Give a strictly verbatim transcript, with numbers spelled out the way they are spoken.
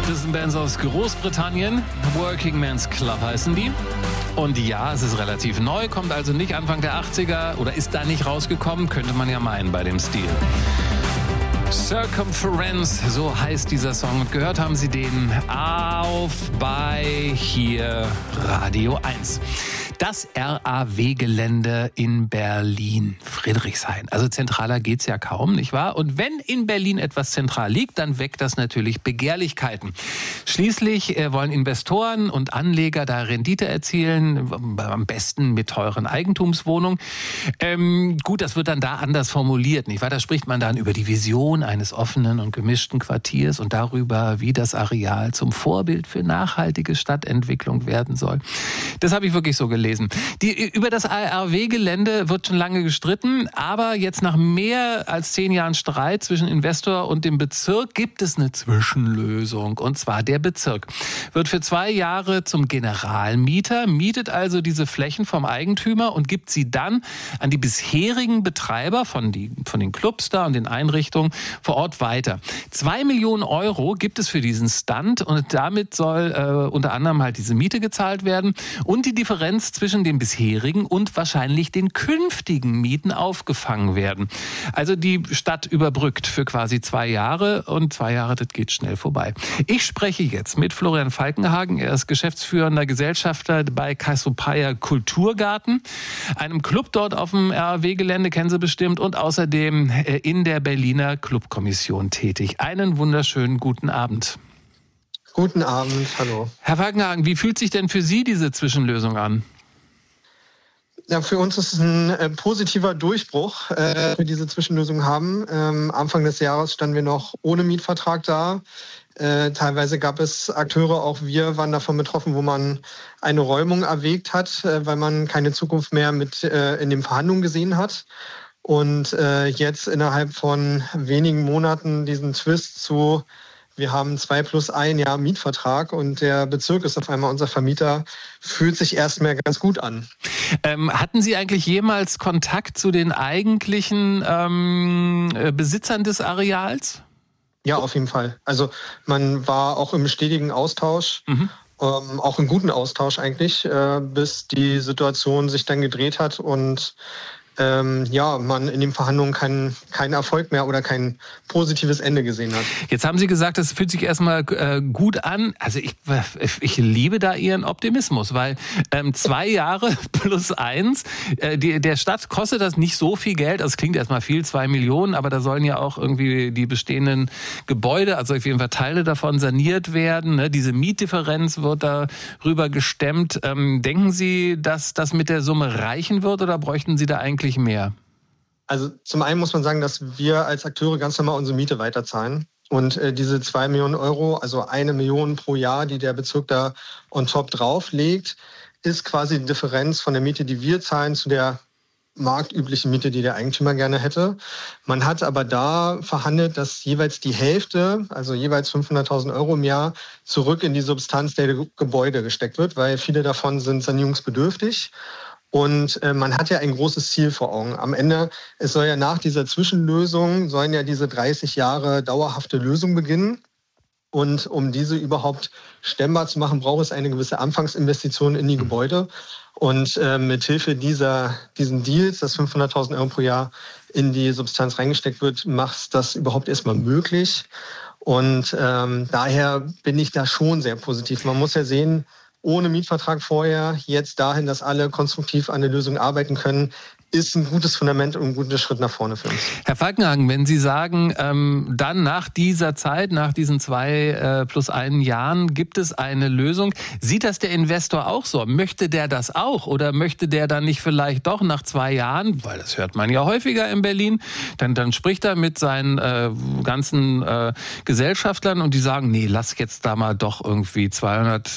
Das sind Bands aus Großbritannien. Working Men's Club heißen die. Und ja, es ist relativ neu, kommt also nicht Anfang der achtziger oder ist da nicht rausgekommen, könnte man ja meinen bei dem Stil. Circumference, so heißt dieser Song. Und gehört haben Sie den auf bei hier Radio eins. Das R A W-Gelände in Berlin, Friedrichshain. Also zentraler geht's ja kaum, nicht wahr? Und wenn in Berlin etwas zentral liegt, dann weckt das natürlich Begehrlichkeiten. Schließlich äh, wollen Investoren und Anleger da Rendite erzielen, am besten mit teuren Eigentumswohnungen. Ähm, gut, das wird dann da anders formuliert, nicht wahr? Da spricht man dann über die Vision eines offenen und gemischten Quartiers und darüber, wie das Areal zum Vorbild für nachhaltige Stadtentwicklung werden soll. Das habe ich wirklich so gelesen. Die, über das R A W-Gelände wird schon lange gestritten, aber jetzt nach mehr als zehn Jahren Streit zwischen Investor und dem Bezirk gibt es eine Zwischenlösung. Und zwar der Bezirk wird für zwei Jahre zum Generalmieter, mietet also diese Flächen vom Eigentümer und gibt sie dann an die bisherigen Betreiber von, die, von den Clubs da und den Einrichtungen vor Ort weiter. Zwei Millionen Euro gibt es für diesen Stunt und damit soll äh, unter anderem halt diese Miete gezahlt werden und die Differenz zwischen den bisherigen und wahrscheinlich den künftigen Mieten aufgefangen werden. Also die Stadt überbrückt für quasi zwei Jahre und zwei Jahre, das geht schnell vorbei. Ich spreche jetzt mit Florian Falkenhagen. Er ist geschäftsführender Gesellschafter bei Cassiopeia Kulturgarten, einem Club dort auf dem R A W-Gelände, kennen Sie bestimmt, und außerdem in der Berliner Clubkommission tätig. Einen wunderschönen guten Abend. Guten Abend, hallo. Herr Falkenhagen, wie fühlt sich denn für Sie diese Zwischenlösung an? Ja, für uns ist es ein äh, positiver Durchbruch, äh, dass wir diese Zwischenlösung haben. Ähm, Anfang des Jahres standen wir noch ohne Mietvertrag da. Äh, teilweise gab es Akteure, auch wir waren davon betroffen, wo man eine Räumung erwägt hat, äh, weil man keine Zukunft mehr mit äh, in den Verhandlungen gesehen hat. Und äh, jetzt innerhalb von wenigen Monaten diesen Twist zu: Wir haben zwei plus ein Jahr Mietvertrag und der Bezirk ist auf einmal unser Vermieter, fühlt sich erstmal ganz gut an. Ähm, hatten Sie eigentlich jemals Kontakt zu den eigentlichen ähm, Besitzern des Areals? Ja, auf jeden Fall. Also man war auch im stetigen Austausch, mhm. ähm, auch im guten Austausch eigentlich, äh, bis die Situation sich dann gedreht hat und Ähm, ja, man in den Verhandlungen keinen keinen Erfolg mehr oder kein positives Ende gesehen hat. Jetzt haben Sie gesagt, das fühlt sich erstmal äh, gut an. Also ich, ich liebe da Ihren Optimismus, weil ähm, zwei Jahre plus eins, äh, die, der Stadt kostet das nicht so viel Geld. Also es klingt erstmal viel, zwei Millionen, aber da sollen ja auch irgendwie die bestehenden Gebäude, also auf jeden Fall Teile davon saniert werden. Ne? Diese Mietdifferenz wird darüber gestemmt. Ähm, denken Sie, dass das mit der Summe reichen wird oder bräuchten Sie da eigentlich mehr? Also zum einen muss man sagen, dass wir als Akteure ganz normal unsere Miete weiterzahlen. Und äh, diese zwei Millionen Euro, also eine Million pro Jahr, die der Bezirk da on top drauflegt, ist quasi die Differenz von der Miete, die wir zahlen, zu der marktüblichen Miete, die der Eigentümer gerne hätte. Man hat aber da verhandelt, dass jeweils die Hälfte, also jeweils fünfhunderttausend Euro im Jahr, zurück in die Substanz der Gebäude gesteckt wird, weil viele davon sind sanierungsbedürftig. Und äh, man hat ja ein großes Ziel vor Augen. Am Ende, es soll ja nach dieser Zwischenlösung, sollen ja diese dreißig Jahre dauerhafte Lösung beginnen. Und um diese überhaupt stemmbar zu machen, braucht es eine gewisse Anfangsinvestition in die Gebäude. Und äh, mit Hilfe dieser, diesen Deals, dass fünfhunderttausend Euro pro Jahr in die Substanz reingesteckt wird, macht das überhaupt erstmal möglich. Und ähm, daher bin ich da schon sehr positiv. Man muss ja sehen, ohne Mietvertrag vorher, jetzt dahin, dass alle konstruktiv an der Lösung arbeiten können, ist ein gutes Fundament und ein guter Schritt nach vorne für uns. Herr Falkenhagen, wenn Sie sagen, ähm, dann nach dieser Zeit, nach diesen zwei äh, plus einen Jahren, gibt es eine Lösung. Sieht das der Investor auch so? Möchte der das auch? Oder möchte der dann nicht vielleicht doch nach zwei Jahren, weil das hört man ja häufiger in Berlin, dann, dann spricht er mit seinen äh, ganzen äh, Gesellschaftlern und die sagen, nee, lass jetzt da mal doch irgendwie zweihundert